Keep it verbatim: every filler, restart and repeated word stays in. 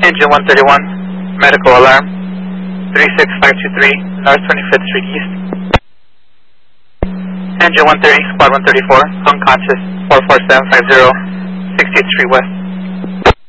Engine one thirty-one, medical alarm, three six five two three, North twenty-fifth Street East. Engine one thirty, squad one thirty-four, unconscious, four four seven five zero, sixtieth Street West.